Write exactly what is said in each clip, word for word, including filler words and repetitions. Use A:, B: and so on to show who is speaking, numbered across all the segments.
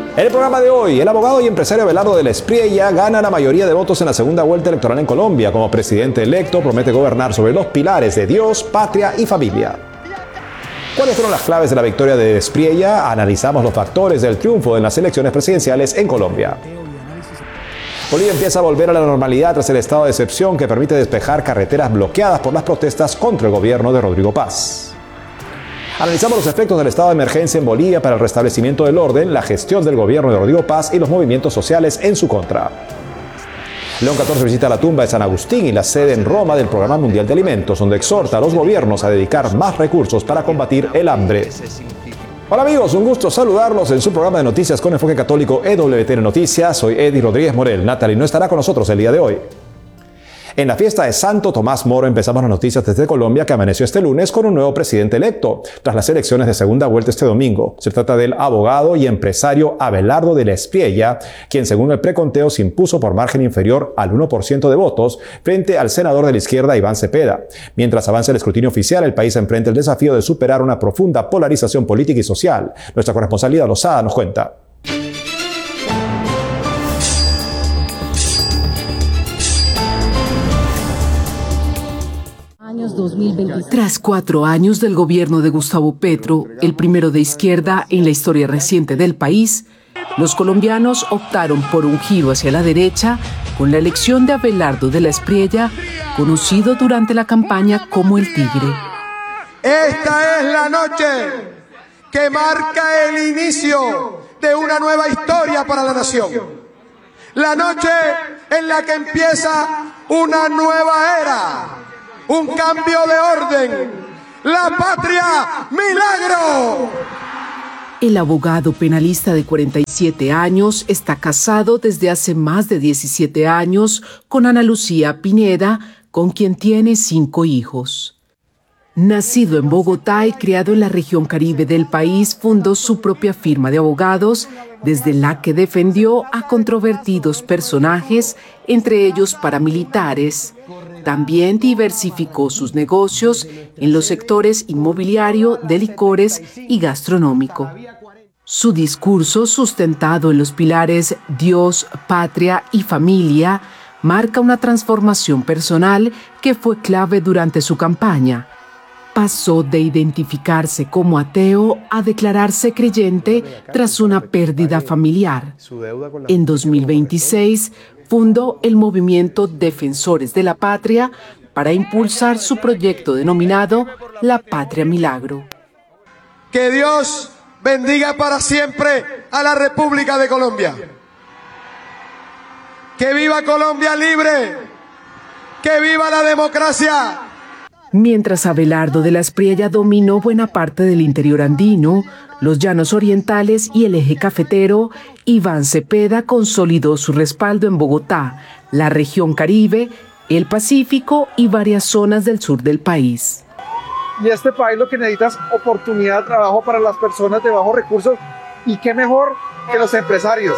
A: En el programa de hoy, el abogado y empresario Abelardo de la Espriella gana la mayoría de votos en la segunda vuelta electoral en Colombia. Como presidente electo, promete gobernar sobre los pilares de Dios, patria y familia. ¿Cuáles fueron las claves de la victoria de Espriella? Analizamos los factores del triunfo en las elecciones presidenciales en Colombia. Bolivia empieza a volver a la normalidad tras el estado de excepción que permite despejar carreteras bloqueadas por las protestas contra el gobierno de Rodrigo Paz. Analizamos los efectos del estado de emergencia en Bolivia para el restablecimiento del orden, la gestión del gobierno de Rodrigo Paz y los movimientos sociales en su contra. León catorce visita la tumba de San Agustín y la sede en Roma del Programa Mundial de Alimentos, donde exhorta a los gobiernos a dedicar más recursos para combatir el hambre. Hola amigos, un gusto saludarlos en su programa de noticias con enfoque católico E W T N Noticias. Soy Eddie Rodríguez Morel. Natalie no estará con nosotros el día de hoy. En la fiesta de Santo Tomás Moro empezamos las noticias desde Colombia, que amaneció este lunes con un nuevo presidente electo, tras las elecciones de segunda vuelta este domingo. Se trata del abogado y empresario Abelardo de la Espriella, quien según el preconteo se impuso por margen inferior al uno por ciento de votos frente al senador de la izquierda Iván Cepeda. Mientras avanza el escrutinio oficial, el país enfrenta el desafío de superar una profunda polarización política y social. Nuestra corresponsal Lida Lozada nos cuenta.
B: Tras cuatro años del gobierno de Gustavo Petro, el primero de izquierda en la historia reciente del país, los colombianos optaron por un giro hacia la derecha con la elección de Abelardo de la Espriella, conocido durante la campaña como el Tigre.
C: Esta es la noche que marca el inicio de una nueva historia para la nación. La noche en la que empieza una nueva era. Un cambio de orden. La patria, milagro.
B: El abogado penalista de cuarenta y siete años está casado desde hace más de diecisiete años con Ana Lucía Pineda, con quien tiene cinco hijos. Nacido en Bogotá y criado en la región Caribe del país, fundó su propia firma de abogados, desde la que defendió a controvertidos personajes, entre ellos paramilitares. También diversificó sus negocios en los sectores inmobiliario, de licores y gastronómico. Su discurso, sustentado en los pilares Dios, patria y familia, marca una transformación personal que fue clave durante su campaña. Pasó de identificarse como ateo a declararse creyente tras una pérdida familiar. En dos mil veintiséis, fundó el movimiento Defensores de la Patria para impulsar su proyecto denominado La Patria Milagro.
C: Que Dios bendiga para siempre a la República de Colombia. Que viva Colombia libre. Que viva la democracia.
B: Mientras Abelardo de la Espriella dominó buena parte del interior andino, los llanos orientales y el eje cafetero, Iván Cepeda consolidó su respaldo en Bogotá, la región Caribe, el Pacífico y varias zonas del sur del país.
D: Y este país lo que necesita es oportunidad de trabajo para las personas de bajos recursos, y qué mejor que los empresarios.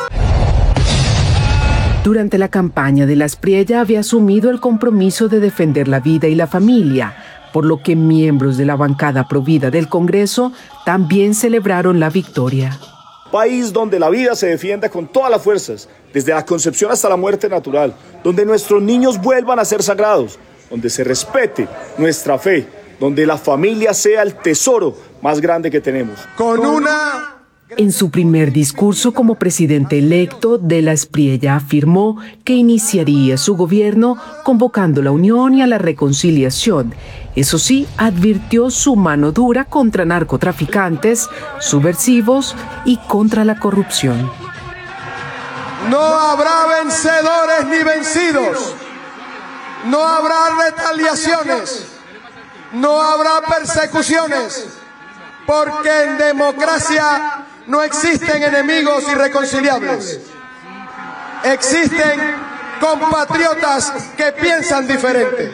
B: Durante la campaña de la Espriella había asumido el compromiso de defender la vida y la familia, por lo que miembros de la bancada Provida del Congreso también celebraron la victoria.
E: País donde la vida se defienda con todas las fuerzas, desde la concepción hasta la muerte natural, donde nuestros niños vuelvan a ser sagrados, donde se respete nuestra fe, donde la familia sea el tesoro más grande que tenemos.
C: Con una...
B: En su primer discurso como presidente electo, de la Espriella afirmó que iniciaría su gobierno convocando la unión y a la reconciliación. Eso sí, advirtió su mano dura contra narcotraficantes, subversivos y contra la corrupción.
C: No habrá vencedores ni vencidos. No habrá retaliaciones. No habrá persecuciones. Porque en democracia no existen enemigos irreconciliables. Existen compatriotas que piensan diferente.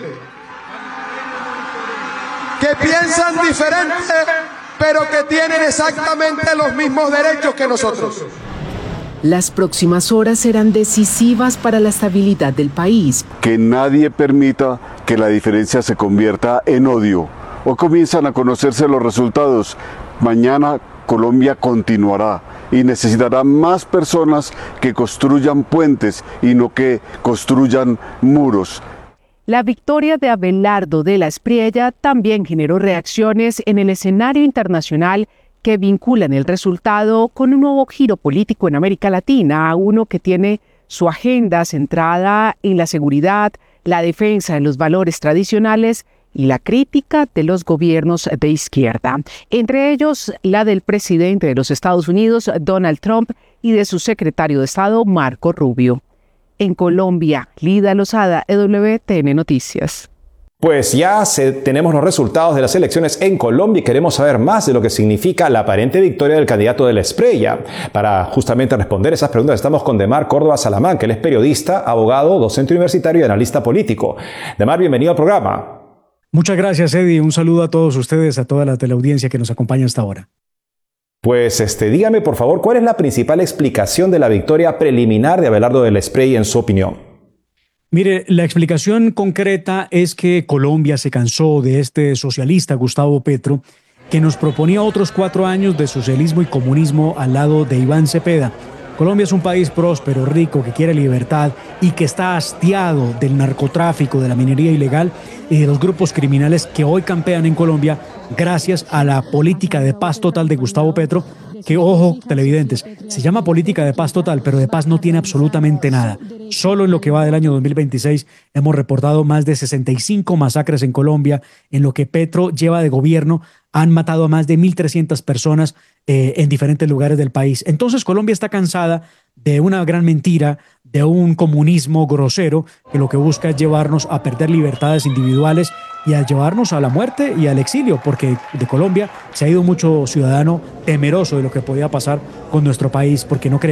C: Que piensan diferente, pero que tienen exactamente los mismos derechos que nosotros.
B: Las próximas horas serán decisivas para la estabilidad del país.
F: Que nadie permita que la diferencia se convierta en odio. Hoy comienzan a conocerse los resultados. Mañana Colombia continuará y necesitará más personas que construyan puentes y no que construyan muros.
B: La victoria de Abelardo de la Espriella también generó reacciones en el escenario internacional que vinculan el resultado con un nuevo giro político en América Latina, uno que tiene su agenda centrada en la seguridad, la defensa de los valores tradicionales y la crítica de los gobiernos de izquierda, entre ellos la del presidente de los Estados Unidos, Donald Trump, y de su secretario de Estado, Marco Rubio. En Colombia, Lida Lozada, E W T N Noticias.
A: Pues ya se, tenemos los resultados de las elecciones en Colombia y queremos saber más de lo que significa la aparente victoria del candidato de la Espriella. Para justamente responder esas preguntas estamos con Demar Córdoba Salamán, que él es periodista, abogado, docente universitario y analista político. Demar, bienvenido al programa.
G: Muchas gracias, Eddie. Un saludo a todos ustedes, a toda la teleaudiencia que nos acompaña hasta ahora.
A: Pues este, dígame por favor, ¿cuál es la principal explicación de la victoria preliminar de Abelardo de la Espriella en su opinión?
G: Mire, la explicación concreta es que Colombia se cansó de este socialista Gustavo Petro, que nos proponía otros cuatro años de socialismo y comunismo al lado de Iván Cepeda. Colombia es un país próspero, rico, que quiere libertad y que está hastiado del narcotráfico, de la minería ilegal y de los grupos criminales que hoy campean en Colombia gracias a la política de paz total de Gustavo Petro, que, ojo, televidentes, se llama política de paz total, pero de paz no tiene absolutamente nada. Solo en lo que va del año dos mil veintiséis hemos reportado más de sesenta y cinco masacres en Colombia. En lo que Petro lleva de gobierno han matado a más de mil trescientas personas eh, en diferentes lugares del país. Entonces Colombia está cansada de una gran mentira, de un comunismo grosero que lo que busca es llevarnos a perder libertades individuales y a llevarnos a la muerte y al exilio, porque de Colombia se ha ido mucho ciudadano temeroso de lo que podía pasar con nuestro país, porque no cree